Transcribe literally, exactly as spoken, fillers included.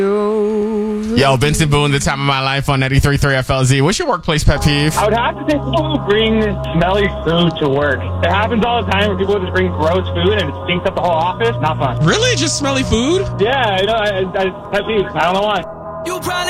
Yo, Benson Boone, the time of my life on ninety-three point three F L Z. What's your workplace pet peeve? I would have to say people who bring smelly food to work. It happens all the time where people just bring gross food and it stinks up the whole office. Not fun. Really? Just smelly food? Yeah, you know, I, I, pet peeve. I don't know why. You probably